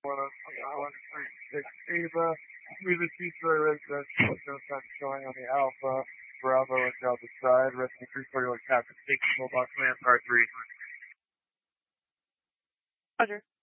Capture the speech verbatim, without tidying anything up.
one three six Ava. Move the two-story residential with no sign showing on the Alpha, Bravo, and Delta side. Rescue three forty-one Captain six, mobile command, part three. Roger.